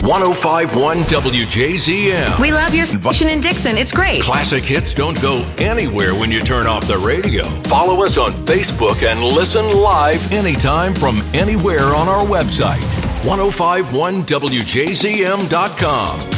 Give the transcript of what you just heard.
1051 WJZM. We love your station in Dixon. It's great. Classic hits don't go anywhere when you turn off the radio. Follow us on Facebook and listen live anytime from anywhere on our website. 1051WJZM.com.